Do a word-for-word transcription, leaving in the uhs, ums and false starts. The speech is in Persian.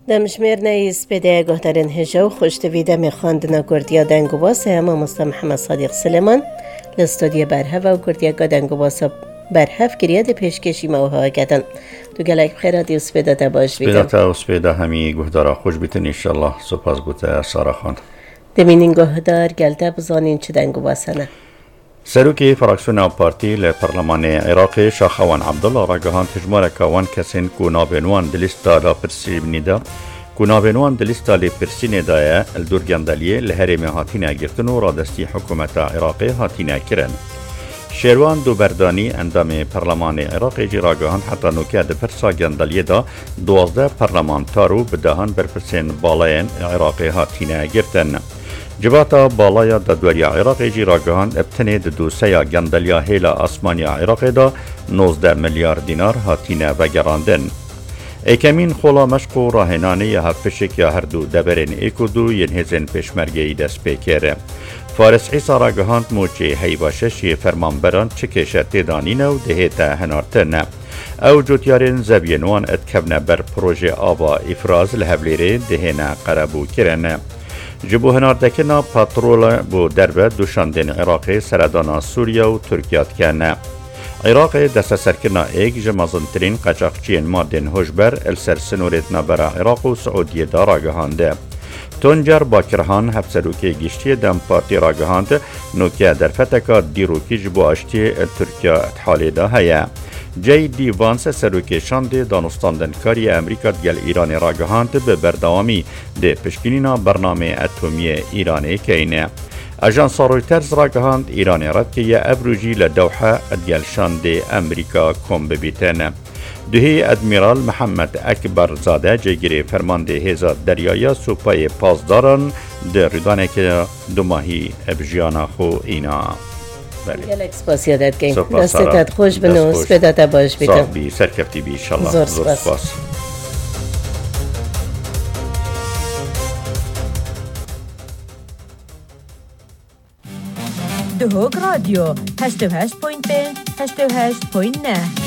دمشمیر نیز بده گهترین هجو خوشتویده میخواندن گردیا دنگواس اما مصطفی محمد صادق سلیمان لستودی برهف و گردیا دنگواس برهف گریاد پیشکشی موها کردن. تو گلک بخیر دی اسپیدا تا باش بیدم. اسپیدا تا اسپیدا همی گهدارا خوش بیتن انشالله. سپاس گوته سارا خان. دمینین گهدار گلته بزانین چه دنگواسنه. سروکی فراکسیون پارتی لپارلمان عراق شاخوان عبدالله را گهان تجمار کوان کسین کونابنوان دلیستا لا پرسی بنیدا کونابنوان دلیستا لی پرسی ندایه الدورگندالیه لهرم هاتینا گرتن و رادستی حکومت عراق هاتینا کرن. شیروان دو بردانی اندام پارلمان عراق جرا گهان حتی نوکه ده پرسا گندالیه دا دوازده پارلمانتارو بدهان برپرسین بالاین عراق هاتینا گرتن. جباتا بالایا دادوری عراق جیراگهان ابتنه دو سیا گندلیا هیلا آسمانیا عراق دا نوزده میلیارد دینار هاتینه و گراندن. ایکمین خولا مشقو راهنانه یا هفشک یا هر دو دبرین ایکودو ین هزین پیشمرگی دست پیکره. فارس عیسا را گهاند موچه هیواششی فرمانبران چکشه تیدانینه و دهیتا هنارتنه. او جوتیارین زبینوان اتکبنه بر پروژه آبا افراز لحبلیره دهینا قربو کرنه. جبو هناردکنا پاترول بو دربه دوشاندن عراق سردانا سوریا و ترکیات کنه. عراق دست سرکنا ایک جمازنترین قچاقچین مادن هجبر السر سنوریتنا برا عراق و سعودیه دا راگهانده. تونجر باکرهان هفسروکی گشتی دم پارتی راگهانده نوکه در فتکا دیروکی جبو اشتی ترکیا اتحالی دا هیا. جی دی وانس سروکی شانده دانستاندن کاری امریکا گل ایران راگهاند به بردوامی ده پشکنینا برنامه اتمی ایرانی کینه. اجانس رویترز راگهاند ایران رد که یه ابروجی لدوحه ادگل شانده امریکا کم ببیتن. دهی ادمیرال محمد اکبر زاده جگری فرمانده هزار دریایی سوپای پاسداران ده ردانه که دو ماهی ابجیانا خو اینا. گلک سپاس یادت گیم دستت خوش بنو سپیدت باش بیتم صاحب بی سرکفتی بی انشالله زور سپاس دهوگ رادیو هشت و هشت پوینت هشت و هشت پوینت نه